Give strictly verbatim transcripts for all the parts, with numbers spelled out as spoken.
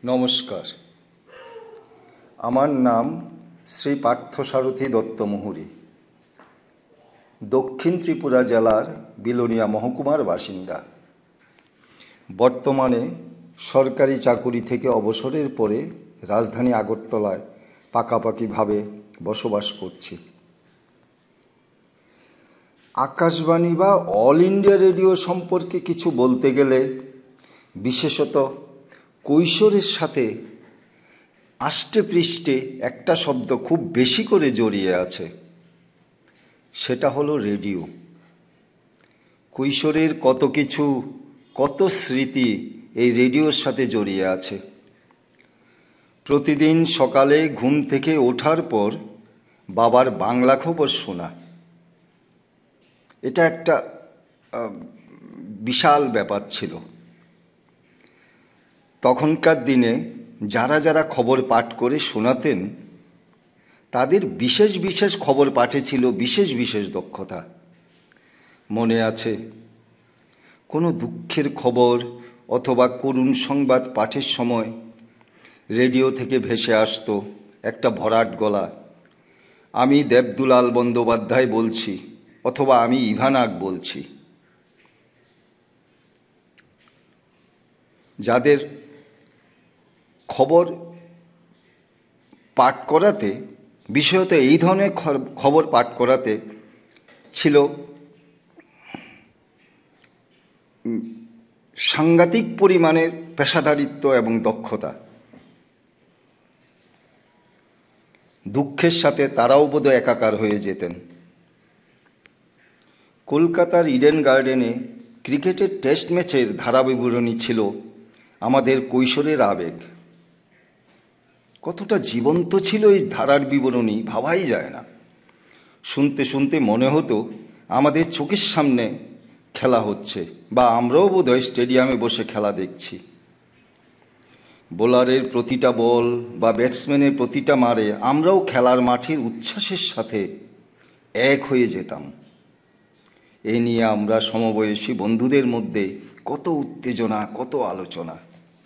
নমস্কার, আমার নাম শ্রী পার্থসারথী দত্ত মুহুরী। দক্ষিণ ত্রিপুরা জেলার বিলোনিয়া মহকুমার বাসিন্দা। বর্তমানে সরকারি চাকুরি থেকে অবসরের পরে রাজধানী আগরতলায় পাকাপাকিভাবে বসবাস করছি। আকাশবাণী বা অল ইন্ডিয়া রেডিও সম্পর্কে কিছু বলতে গেলে বিশেষত কৈশোরের সাথে আষ্টে পৃষ্ঠে একটা শব্দ খুব বেশি করে জড়িয়ে আছে, সেটা হলো রেডিও। কৈশোরের কত কিছু, কত স্মৃতি এই রেডিওর সাথে জড়িয়ে আছে। প্রতিদিন সকালে ঘুম থেকে ওঠার পর বাবার বাংলা খবর শোনা, এটা একটা বিশাল ব্যাপার ছিল। তখনকার দিনে যারা যারা খবর পাঠ করে শোনাতেন তাদের বিশেষ বিশেষ খবর পাঠে ছিল বিশেষ বিশেষ দক্ষতা। মনে আছে, কোনো দুঃখের খবর অথবা করুণ সংবাদ পাঠের সময় রেডিও থেকে ভেসে আসতো একটা ভরাট গলা, আমি দেবদুলাল বন্দ্যোপাধ্যায় বলছি, অথবা আমি ইভানাক বলছি। যাদের খবর পাঠ করাতে, বিশেষত এই ধরনের খবর পাঠ করাতে ছিল সাংঘাতিক পরিমাণের পেশাদারিত্ব এবং দক্ষতা। দুঃখের সাথে তারাও বোধহয় একাকার হয়ে যেতেন। কলকাতার ইডেন গার্ডেনে ক্রিকেটের টেস্ট ম্যাচের ধারাবিবরণী ছিল আমাদের কৈশোরের আবেগ। কতটা জীবন্ত ছিল এই ধারার বিবরণী ভাবাই যায় না। শুনতে শুনতে মনে হতো আমাদের চোখের সামনে খেলা হচ্ছে, বা আমরাও বোধহয় স্টেডিয়ামে বসে খেলা দেখছি। বোলারের প্রতিটা বল বা ব্যাটসম্যানের প্রতিটা মারে আমরাও খেলার মাঠের উচ্ছ্বাসের সাথে এক হয়ে যেতাম। এ নিয়ে আমরা সমবয়সী বন্ধুদের মধ্যে কত উত্তেজনা, কত আলোচনা।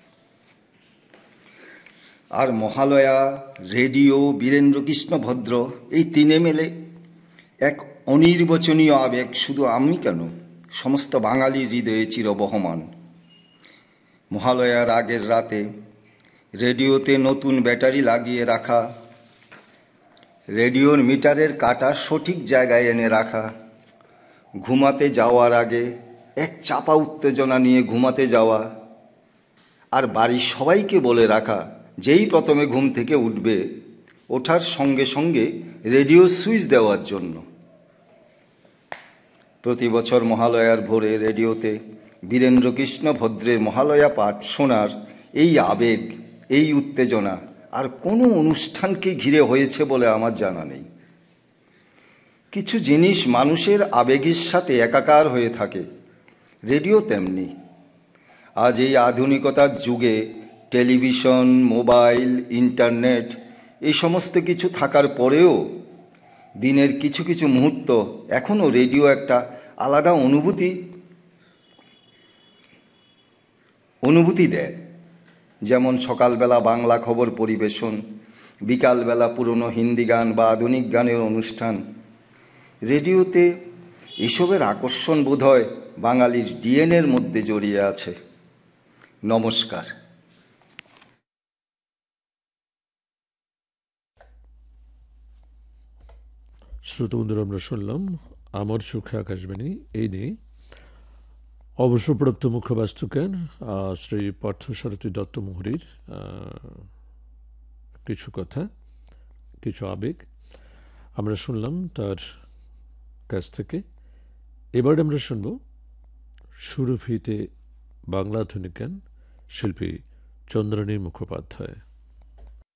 আর মহালয়া, রেডিও, বীরেন্দ্রকৃষ্ণ ভদ্র, এই তিনে মেলে এক অনির্বচনীয় আবেগ শুধু আমি কেন, সমস্ত বাঙালির হৃদয়ে চিরবহমান। মহালয়ার আগের রাতে রেডিওতে নতুন ব্যাটারি লাগিয়ে রাখা, রেডিওর মিটারের কাঁটা সঠিক জায়গায় এনে রাখা, ঘুমাতে যাওয়ার আগে এক চাপা উত্তেজনা নিয়ে ঘুমাতে যাওয়া, আর বাড়ির সবাইকে বলে রাখা যেই প্রথমে ঘুম থেকে উঠবে ওঠার সঙ্গে সঙ্গে রেডিও সুইচ দেওয়ার জন্য। প্রতি বছর মহালয়ার ভোরে রেডিওতে বীরেন্দ্রকৃষ্ণ ভদ্রের মহালয়া পাঠ শোনার এই আবেগ, এই উত্তেজনা আর কোনো অনুষ্ঠানকে ঘিরে হয়েছে বলে আমার জানা নেই। কিছু জিনিস মানুষের আবেগের সাথে একাকার হয়ে থাকে, রেডিও তেমনি। আজ এই আধুনিকতার যুগে টেলিভিশন, মোবাইল, ইন্টারনেট এই সমস্ত কিছু থাকার পরেও দিনের কিছু কিছু মুহূর্ত এখনও রেডিও একটা আলাদা অনুভূতি অনুভূতি দেয়। যেমন সকালবেলা বাংলা খবর পরিবেশন, বিকালবেলা পুরনো হিন্দি গান বা আধুনিক গানের অনুষ্ঠান। রেডিওতে এসবের আকর্ষণ বোধহয় বাঙালির ডিএনএর মধ্যে জড়িয়ে আছে। নমস্কার। শ্রোতবন্ধুরা, আমরা শুনলাম আমার চোখে আকাশবাণী এই নিয়ে অবসরপ্রাপ্ত মুখবাস্তুকের শ্রী পার্থসারথী দত্ত মুহুরীর কিছু কথা, কিছু আবেগ আমরা শুনলাম তার কাছ থেকে। এবার আমরা শুনব সুরভিতে বাংলা আধুনিক গান শিল্পী চন্দ্রানী মুখোপাধ্যায়।